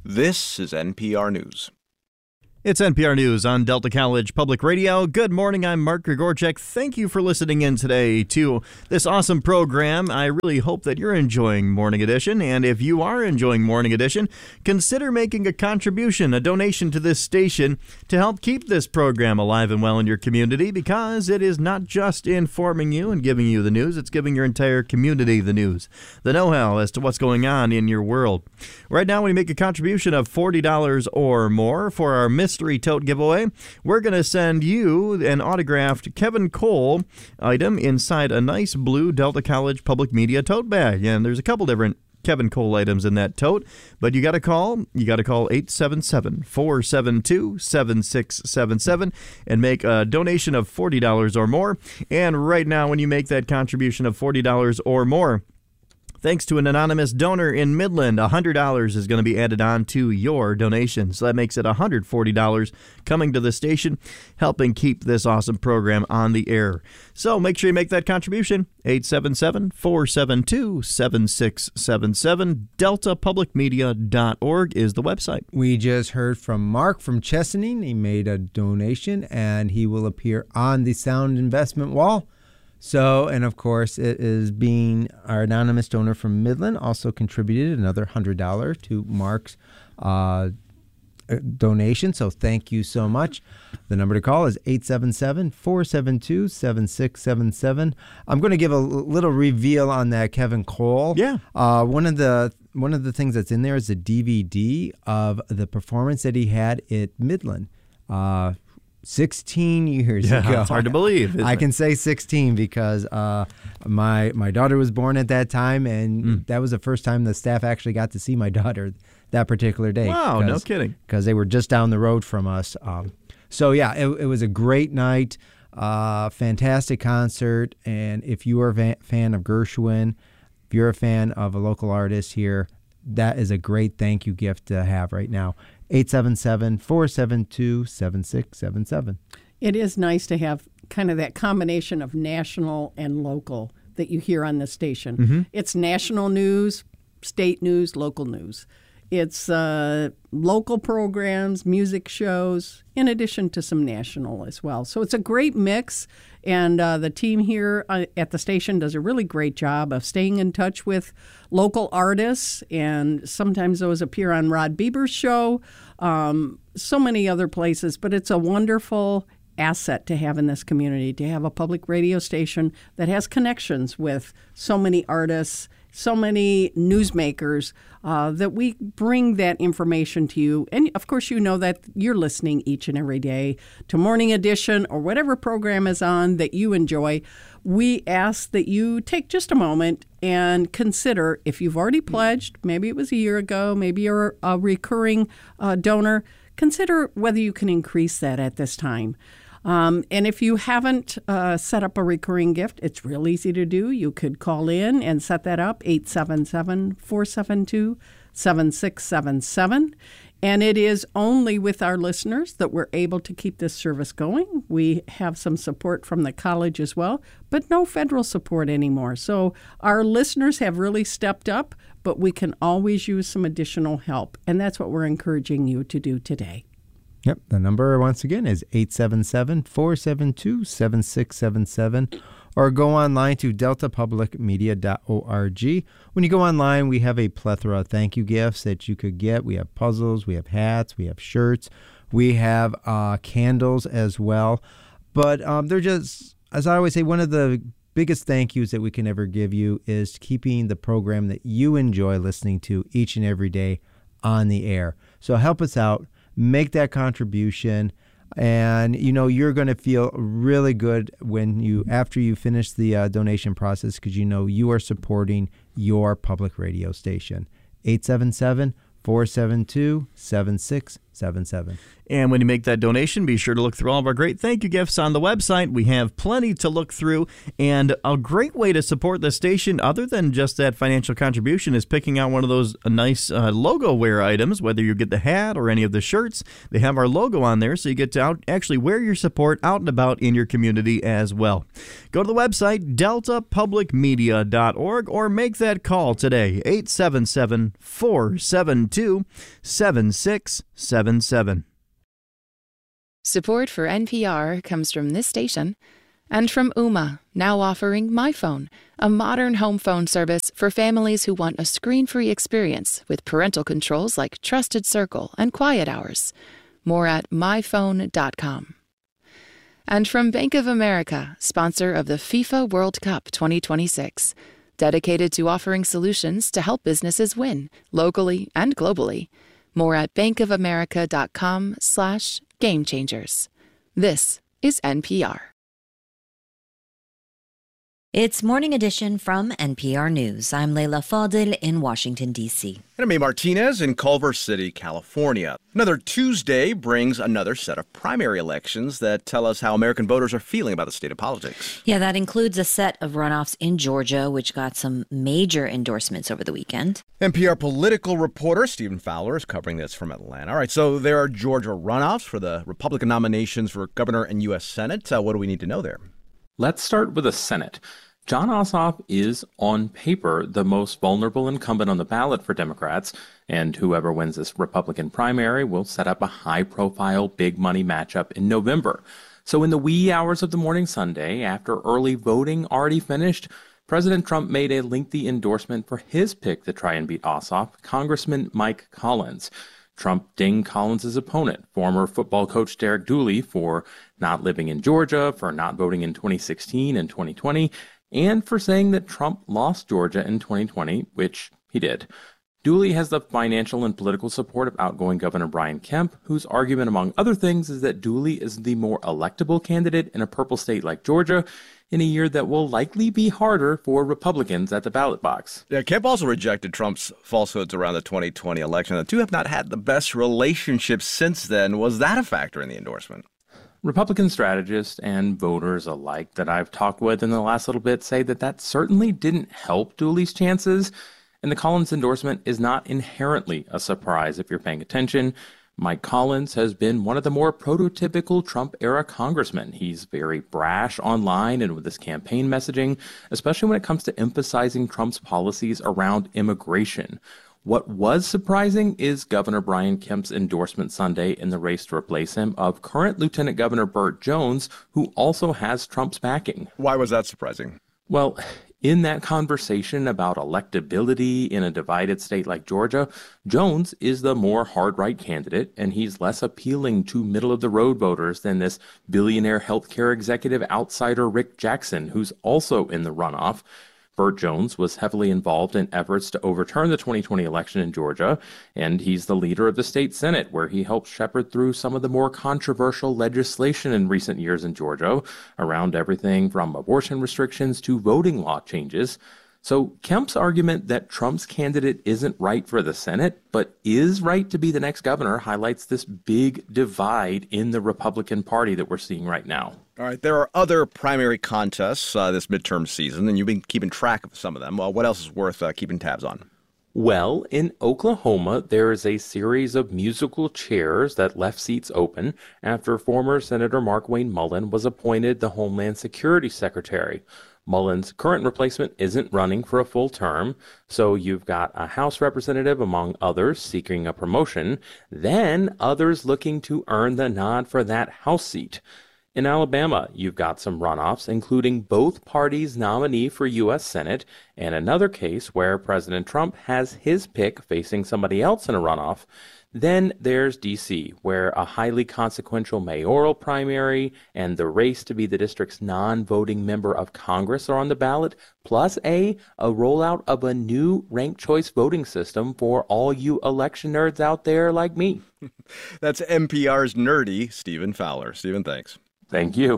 This is NPR News. It's NPR News on Delta College Public Radio. Good morning, I'm Mark Grigorchek. Thank you for listening in today to this awesome program. I really hope that you're enjoying Morning Edition, and if you are enjoying Morning Edition, consider making a contribution, a donation to this station to help keep this program alive and well in your community, because it is not just informing you and giving you the news, it's giving your entire community the news, the know-how as to what's going on in your world. Right now, when you make a contribution of $40 or more for our mystery tote giveaway, we're going to send you an autographed Kevin Cole item inside a nice blue Delta College Public Media tote bag. And there's a couple different Kevin Cole items in that tote, but you got to call 877-472-7677 and make a donation of $40 or more. And right now, when you make that contribution of $40 or more, thanks to an anonymous donor in Midland, $100 is going to be added on to your donation. So that makes it $140 coming to the station, helping keep this awesome program on the air. So make sure you make that contribution. 877-472-7677. DeltaPublicMedia.org is the website. We just heard from Mark from Chesaning. He made a donation, and he will appear on the sound investment wall. So, and of course, it is being our anonymous donor from Midland also contributed another $100 to Mark's donation. So thank you so much. The number to call is 877-472-7677. I'm going to give a little reveal on that Kevin Cole. Yeah. One of the things that's in there is a DVD of the performance that he had at Midland. 16 years ago. It's hard to believe. I can say 16 because my daughter was born at that time, and that was the first time the staff actually got to see my daughter that particular day. Wow, no kidding. Because they were just down the road from us. So, yeah, it was a great night, fantastic concert, and if you are a fan of Gershwin, if you're a fan of a local artist here, that is a great thank you gift to have right now. 877-472-7677. It is nice to have kind of that combination of national and local that you hear on this station. Mm-hmm. It's national news, state news, local news. It's local programs, music shows, in addition to some national as well. So it's a great mix, and the team here at the station does a really great job of staying in touch with local artists, and sometimes those appear on Rod Bieber's show, so many other places. But it's a wonderful asset to have in this community, to have a public radio station that has connections with so many artists, so many newsmakers, that we bring that information to you. And, of course, you know that you're listening each and every day to Morning Edition or whatever program is on that you enjoy. We ask that you take just a moment and consider, if you've already pledged, maybe it was a year ago, maybe you're a recurring donor, consider whether you can increase that at this time. And if you haven't set up a recurring gift, it's real easy to do. You could call in and set that up, 877-472-7677. And it is only with our listeners that we're able to keep this service going. We have some support from the college as well, but no federal support anymore. So our listeners have really stepped up, but we can always use some additional help. And that's what we're encouraging you to do today. Yep. The number, once again, is 877-472-7677, or go online to deltapublicmedia.org. When you go online, we have a plethora of thank you gifts that you could get. We have puzzles, we have hats, we have shirts, we have candles as well. But they're just, as I always say, one of the biggest thank yous that we can ever give you is keeping the program that you enjoy listening to each and every day on the air. So help us out. Make that contribution, and you're going to feel really good when after you finish the donation process, because you are supporting your public radio station. 877-472-7677. 877-472-7777. And when you make that donation, be sure to look through all of our great thank you gifts on the website. We have plenty to look through, and a great way to support the station, other than just that financial contribution, is picking out one of those nice logo wear items, whether you get the hat or any of the shirts. They have our logo on there, so you get to actually wear your support out and about in your community as well. Go to the website, deltapublicmedia.org, or make that call today, 877-472-7677. Support for NPR comes from this station and from Ooma, now offering My Phone, a modern home phone service for families who want a screen-free experience with parental controls like Trusted Circle and Quiet Hours. More at myphone.com. And from Bank of America, sponsor of the FIFA World Cup 2026, dedicated to offering solutions to help businesses win, locally and globally. More at bankofamerica.com/Game Changers. This is NPR. It's Morning Edition from NPR News. I'm Leila Fadil in Washington, D.C. And I'm May Martinez in Culver City, California. Another Tuesday brings another set of primary elections that tell us how American voters are feeling about the state of politics. Yeah, that includes a set of runoffs in Georgia, which got some major endorsements over the weekend. NPR political reporter Stephen Fowler is covering this from Atlanta. All right, so there are Georgia runoffs for the Republican nominations for governor and U.S. Senate. What do we need to know there? Let's start with the Senate. Jon Ossoff is, on paper, the most vulnerable incumbent on the ballot for Democrats, and whoever wins this Republican primary will set up a high-profile, big-money matchup in November. So in the wee hours of the morning Sunday, after early voting already finished, President Trump made a lengthy endorsement for his pick to try and beat Ossoff, Congressman Mike Collins. Trump dinged Collins' opponent, former football coach Derek Dooley, for not living in Georgia, for not voting in 2016 and 2020, and for saying that Trump lost Georgia in 2020, which he did. Dooley has the financial and political support of outgoing Governor Brian Kemp, whose argument, among other things, is that Dooley is the more electable candidate in a purple state like Georgia in a year that will likely be harder for Republicans at the ballot box. Yeah, Kemp also rejected Trump's falsehoods around the 2020 election. The two have not had the best relationship since then. Was that a factor in the endorsement? Republican strategists and voters alike that I've talked with in the last little bit say that certainly didn't help Dooley's chances, and the Collins endorsement is not inherently a surprise if you're paying attention. Mike Collins has been one of the more prototypical Trump-era congressmen. He's very brash online and with his campaign messaging, especially when it comes to emphasizing Trump's policies around immigration. What was surprising is Governor Brian Kemp's endorsement Sunday in the race to replace him of current Lieutenant Governor Burt Jones, who also has Trump's backing. Why was that surprising? Well, in that conversation about electability in a divided state like Georgia, Jones is the more hard-right candidate, and he's less appealing to middle-of-the-road voters than this billionaire healthcare executive outsider Rick Jackson, who's also in the runoff. Burt Jones was heavily involved in efforts to overturn the 2020 election in Georgia, and he's the leader of the state Senate, where he helped shepherd through some of the more controversial legislation in recent years in Georgia, around everything from abortion restrictions to voting law changes. So Kemp's argument that Trump's candidate isn't right for the Senate, but is right to be the next governor, highlights this big divide in the Republican Party that we're seeing right now. All right, there are other primary contests this midterm season, and you've been keeping track of some of them. What else is worth keeping tabs on? Well, in Oklahoma, there is a series of musical chairs that left seats open after former Senator Markwayne Mullin was appointed the Homeland Security Secretary. Mullin's current replacement isn't running for a full term, so you've got a House representative, among others, seeking a promotion, then others looking to earn the nod for that House seat. In Alabama, you've got some runoffs, including both parties' nominee for U.S. Senate, and another case where President Trump has his pick facing somebody else in a runoff. Then there's D.C., where a highly consequential mayoral primary and the race to be the district's non-voting member of Congress are on the ballot, plus a rollout of a new ranked choice voting system for all you election nerds out there like me. That's NPR's nerdy Stephen Fowler. Stephen, thanks. Thank you.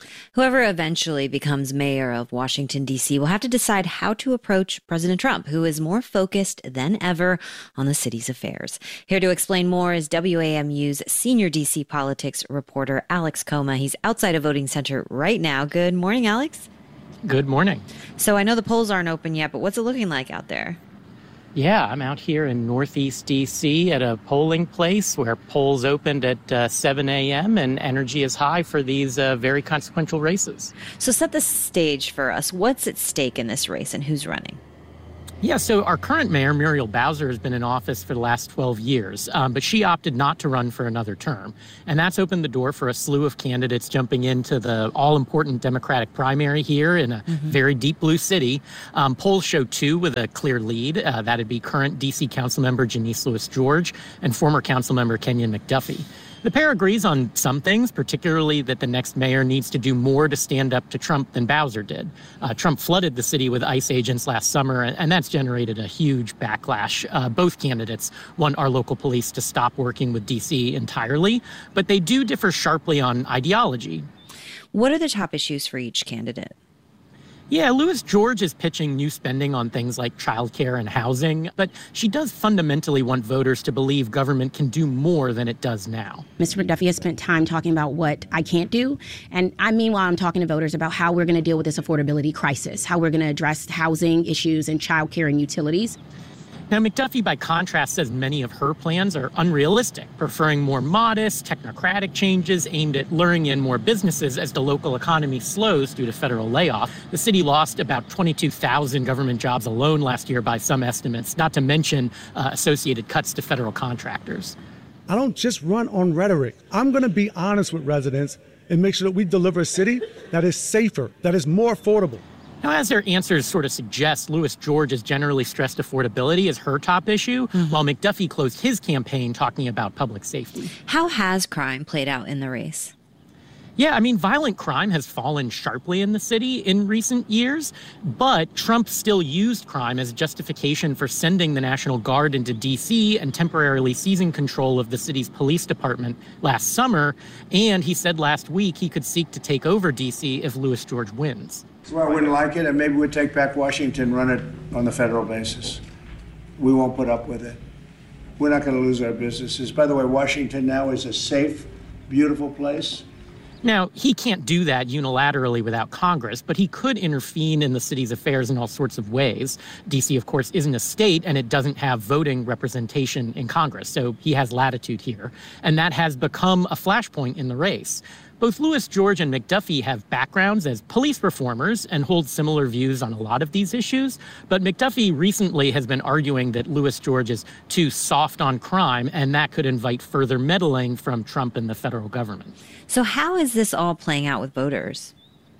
Whoever eventually becomes mayor of Washington, D.C. will have to decide how to approach President Trump, who is more focused than ever on the city's affairs. Here to explain more is WAMU's senior D.C. politics reporter, Alex Coma. He's outside a voting center right now. Good morning, Alex. Good morning. So I know the polls aren't open yet, but what's it looking like out there? Yeah, I'm out here in Northeast D.C. at a polling place where polls opened at 7 a.m. and energy is high for these very consequential races. So set the stage for us. What's at stake in this race and who's running? Yeah, so our current mayor, Muriel Bowser, has been in office for the last 12 years, but she opted not to run for another term. And that's opened the door for a slew of candidates jumping into the all-important Democratic primary here in a very deep blue city. Polls show two with a clear lead. That'd be current D.C. Councilmember Janice Lewis-George and former Councilmember Kenyon McDuffie. The pair agrees on some things, particularly that the next mayor needs to do more to stand up to Trump than Bowser did. Trump flooded the city with ICE agents last summer, and that's generated a huge backlash. Both candidates want our local police to stop working with D.C. entirely, but they do differ sharply on ideology. What are the top issues for each candidate? Yeah, Lewis-George is pitching new spending on things like childcare and housing, but she does fundamentally want voters to believe government can do more than it does now. Mr. McDuffie has spent time talking about what I can't do, and meanwhile, I'm talking to voters about how we're going to deal with this affordability crisis, how we're going to address housing issues and childcare and utilities. Now, McDuffie, by contrast, says many of her plans are unrealistic, preferring more modest, technocratic changes aimed at luring in more businesses as the local economy slows due to federal layoff. The city lost about 22,000 government jobs alone last year by some estimates, not to mention associated cuts to federal contractors. I don't just run on rhetoric. I'm going to be honest with residents and make sure that we deliver a city that is safer, that is more affordable. Now, as their answers sort of suggest, Lewis-George has generally stressed affordability as her top issue, while McDuffie closed his campaign talking about public safety. How has crime played out in the race? Yeah, violent crime has fallen sharply in the city in recent years, but Trump still used crime as justification for sending the National Guard into D.C. and temporarily seizing control of the city's police department last summer. And he said last week he could seek to take over D.C. if Lewis-George wins. Well, I wouldn't like it, and maybe we'd take back Washington, run it on the federal basis. We won't put up with it. We're not going to lose our businesses. By the way, Washington now is a safe, beautiful place. Now, he can't do that unilaterally without Congress, but he could intervene in the city's affairs in all sorts of ways. D.C., of course, isn't a state, and it doesn't have voting representation in Congress, so he has latitude here. And that has become a flashpoint in the race. Both Lewis-George and McDuffie have backgrounds as police reformers and hold similar views on a lot of these issues. But McDuffie recently has been arguing that Lewis-George is too soft on crime, and that could invite further meddling from Trump and the federal government. So how is this all playing out with voters?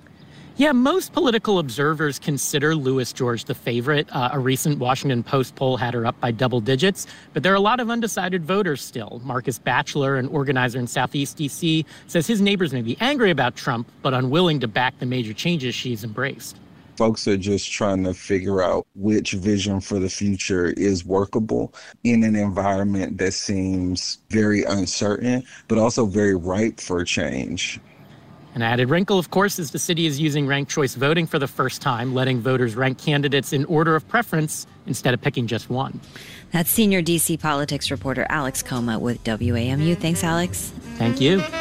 Yeah, most political observers consider Lewis-George the favorite. A recent Washington Post poll had her up by double digits, but there are a lot of undecided voters still. Marcus Batchelor, an organizer in Southeast D.C., says his neighbors may be angry about Trump, but unwilling to back the major changes she's embraced. Folks are just trying to figure out which vision for the future is workable in an environment that seems very uncertain, but also very ripe for change. An added wrinkle, of course, is the city is using ranked choice voting for the first time, letting voters rank candidates in order of preference instead of picking just one. That's senior D.C. politics reporter Alex Coma with WAMU. Thanks, Alex. Thank you.